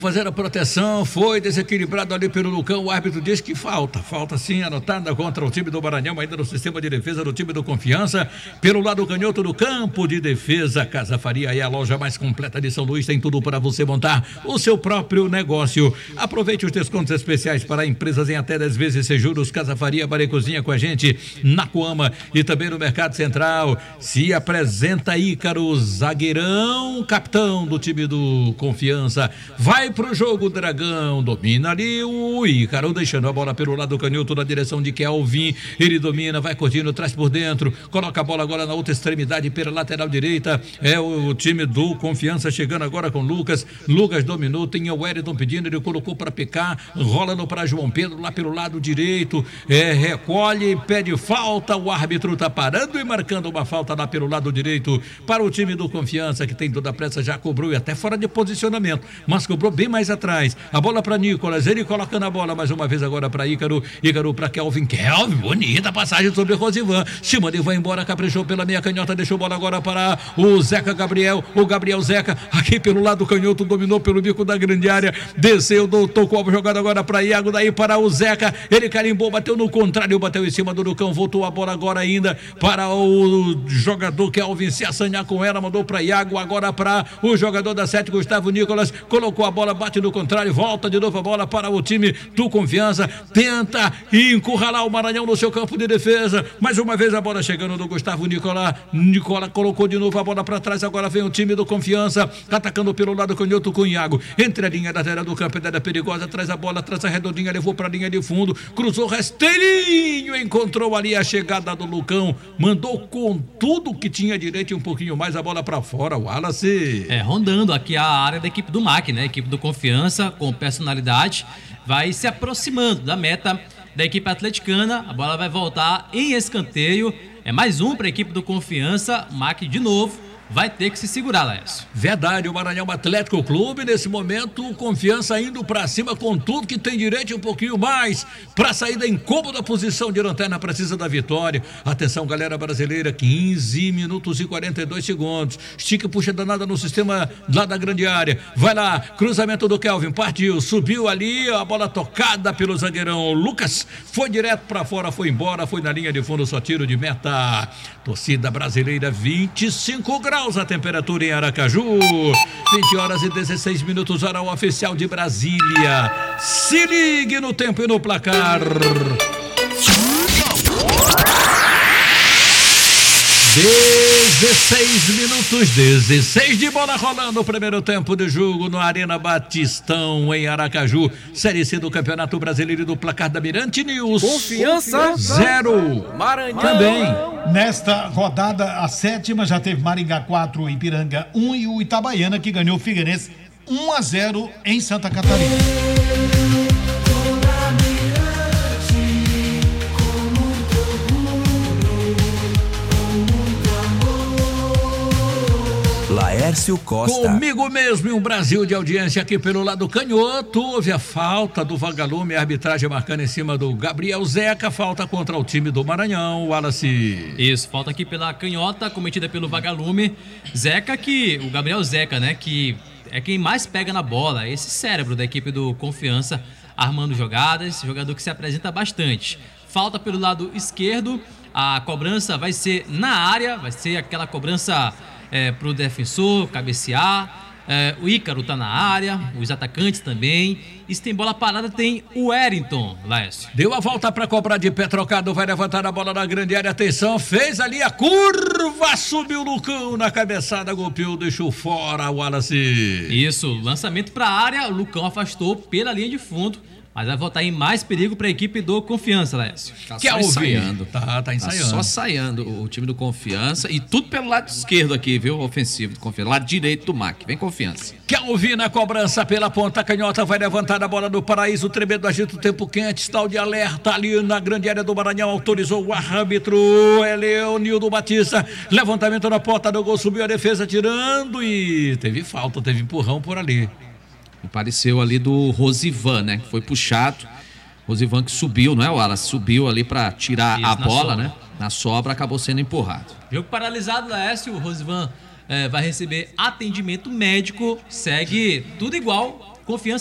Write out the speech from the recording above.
Fazer a proteção, foi desequilibrado ali pelo Lucão, o árbitro diz que falta sim, anotada contra o time do Maranhão, ainda no sistema de defesa do time do Confiança, pelo lado canhoto do campo de defesa. Casa Faria é a loja mais completa de São Luís, tem tudo para você montar o seu próprio negócio. Aproveite os descontos especiais para empresas em até 10 vezes sem juros. Casa Faria, Bar e Cozinha com a gente na Coama e também no Mercado Central. Se apresenta Ícaro, zagueirão, capitão do time do Confiança, vai pro jogo, Dragão, domina ali o Ícaro, deixando a bola pelo lado canhoto na direção de Kelvin, ele domina, vai curtindo, traz por dentro, coloca a bola agora na outra extremidade pela lateral direita, é o time do Confiança chegando agora com Lucas dominou, tem o Wellington pedindo, ele colocou para picar, rola no para João Pedro lá pelo lado direito, recolhe, pede falta, o árbitro tá parando e marcando uma falta lá pelo lado direito para o time do Confiança, que tem toda a pressa, já cobrou e até fora de posicionamento, mas cobrou bem mais atrás, a bola para Nicolas, ele colocando a bola mais uma vez agora para Ícaro para Kelvin, bonita passagem sobre Rosivan, Simone vai embora, caprichou pela meia canhota, deixou a bola agora para o Zeca Gabriel, o Gabriel Zeca, aqui pelo lado canhoto, dominou pelo bico da grande área, desceu, tocou a jogada agora para Iago, daí para o Zeca, ele carimbou, bateu no contrário, bateu em cima do Lucão, voltou a bola agora ainda para o jogador Kelvin se assanhar com ela, mandou para Iago, agora para o jogador da 7, Gustavo Nicolas, colocou a bola, bate no contrário, volta de novo a bola para o time do Confiança, tenta encurralar o Maranhão no seu campo de defesa, mais uma vez a bola chegando do Gustavo Nicola colocou de novo a bola para trás, agora vem o time do Confiança, atacando pelo lado canhoto com Iago, entre a linha lateral do campo, é perigosa, traz a bola, traz a redondinha, levou para a linha de fundo, cruzou rasteirinho, encontrou ali a chegada do Lucão, mandou com tudo que tinha direito e um pouquinho mais a bola para fora, o Wallace. Rondando aqui a área da equipe do MAC, né? A equipe do Confiança, com personalidade, vai se aproximando da meta da equipe atleticana, a bola vai voltar em escanteio, é mais um para a equipe do Confiança, o MAC de novo vai ter que se segurar, Laércio. Verdade, o Maranhão Atlético Clube, nesse momento, Confiança indo pra cima com tudo que tem direito e um pouquinho mais, pra sair da incômoda posição de lanterna, precisa da vitória. Atenção, galera brasileira, 15 minutos e 42 segundos. Estica e puxa danada no sistema lá da grande área. Vai lá, cruzamento do Kelvin, partiu, subiu ali, a bola tocada pelo zagueirão Lucas, foi direto pra fora, foi embora, foi na linha de fundo, só tiro de meta. Torcida brasileira, 25 graus a temperatura em Aracaju, 20 horas e 16 minutos, hora oficial de Brasília. Se ligue no tempo e no placar. 16 minutos, 16 de bola rolando o primeiro tempo de jogo no Arena Batistão em Aracaju, Série C do Campeonato Brasileiro do placar da Mirante News. Confiança 0, Maranhão. Também. Nesta rodada, a 7ª, já teve Maringá 4, Ipiranga 1 e o Itabaiana, que ganhou o Figueirense 1-0 em Santa Catarina. Laércio Costa. Comigo mesmo em um Brasil de audiência aqui pelo lado canhoto. Houve a falta do Vagalume, a arbitragem marcando em cima do Gabriel Zeca, falta contra o time do Maranhão, Wallace. Isso, falta aqui pela canhota, cometida pelo Vagalume. Zeca, o Gabriel Zeca, né, que é quem mais pega na bola, esse cérebro da equipe do Confiança, armando jogadas, jogador que se apresenta bastante. Falta pelo lado esquerdo, a cobrança vai ser na área, vai ser aquela cobrança para o defensor cabecear, o Ícaro tá na área, os atacantes também, e se tem bola parada tem o Wellington, Laércio. Deu a volta para cobrar de pé trocado, vai levantar a bola na grande área, atenção, fez ali a curva, subiu o Lucão na cabeçada, golpeou, deixou fora o Wallace. Isso, lançamento para a área, o Lucão afastou pela linha de fundo, mas vai voltar em mais perigo para a equipe do Confiança, Lécio. Tá só ensaiando. Tá ensaiando. Tá só ensaiando o time do Confiança. E tudo pelo lado esquerdo aqui, viu? Ofensivo do Confiança. Lado direito do MAC. Vem Confiança. Kelvin na cobrança pela ponta canhota. Vai levantar a bola do Paraíso. Tremendo agito, tempo quente. Está de alerta ali na grande área do Maranhão. Autorizou o árbitro. É Leonildo Batista. Levantamento na porta do gol. Subiu a defesa tirando e teve falta, teve empurrão por ali. Apareceu ali do Rosivan, né? Que foi puxado. Rosivan que subiu, não é, Wallace? Subiu ali pra tirar a bola, né? Na sobra, acabou sendo empurrado. Jogo paralisado, Laércio. O Rosivan vai receber atendimento médico. Segue tudo igual Confiança